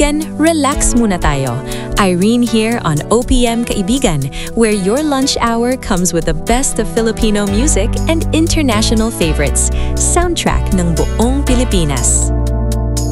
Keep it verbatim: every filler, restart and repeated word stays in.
kaibigan, relax muna tayo. Irene here on O P M Kaibigan, where your lunch hour comes with the best of Filipino music and international favorites. Soundtrack ng buong Pilipinas.